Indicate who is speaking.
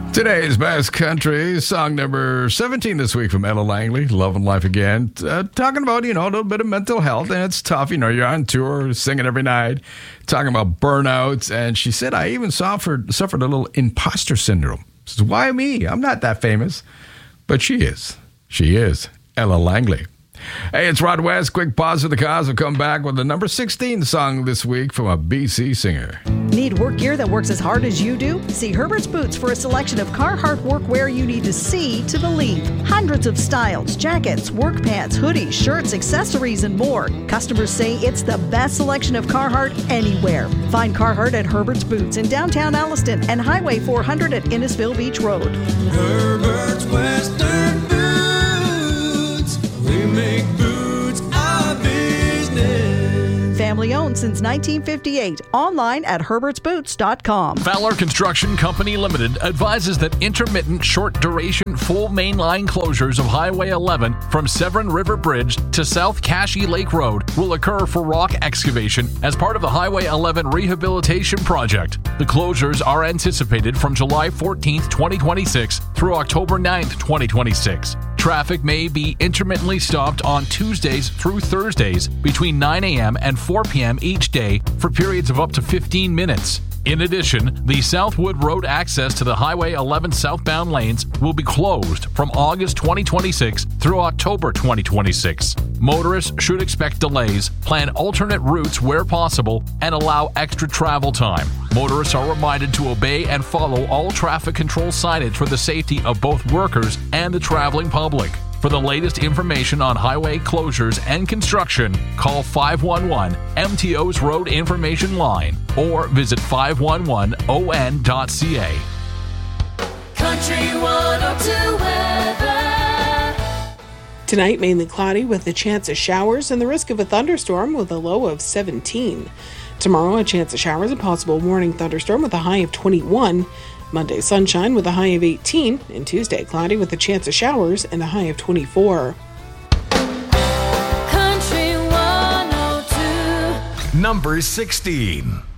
Speaker 1: Today's best country song number 17 this week from Ella Langley, Love and Life Again. Talking about, a little bit of mental health, and it's tough. You're on tour, singing every night, talking about burnouts. And she said, I even suffered a little imposter syndrome. She says, why me? I'm not that famous. But she is. She is Ella Langley. Hey, it's Rod West. Quick pause for the cause. We'll come back with the number 16 song this week from a BC singer.
Speaker 2: Need work gear that works as hard as you do? See Herbert's Boots for a selection of Carhartt workwear you need to see to believe. Hundreds of styles, jackets, work pants, hoodies, shirts, accessories, and more. Customers say it's the best selection of Carhartt anywhere. Find Carhartt at Herbert's Boots in downtown Alliston and Highway 400 at Innisfil Beach Road.
Speaker 3: Herbert's Western Boots. We make boots our business.
Speaker 2: Family owned since 1958. Online at herbertsboots.com.
Speaker 4: Fowler Construction Company Limited advises that intermittent short-duration full mainline closures of Highway 11 from Severn River Bridge to South Cashie Lake Road will occur for rock excavation as part of the Highway 11 rehabilitation project. The closures are anticipated from July 14th, 2026 through October 9th, 2026. Traffic may be intermittently stopped on Tuesdays through Thursdays between 9 a.m. and 4 p.m. each day for periods of up to 15 minutes. In addition, the Southwood Road access to the Highway 11 southbound lanes will be closed from August 2026 through October 2026. Motorists should expect delays, plan alternate routes where possible, and allow extra travel time. Motorists are reminded to obey and follow all traffic control signage for the safety of both workers and the traveling public. For the latest information on highway closures and construction, call 511 MTO's Road Information Line or visit 511on.ca.
Speaker 3: Country 102 weather.
Speaker 5: Tonight, mainly cloudy with a chance of showers and the risk of a thunderstorm with a low of 17. Tomorrow, a chance of showers, a possible morning thunderstorm with a high of 21. Monday, sunshine with a high of 18. And Tuesday, cloudy with a chance of showers and a high of 24.
Speaker 3: Country 102.
Speaker 6: Number 16.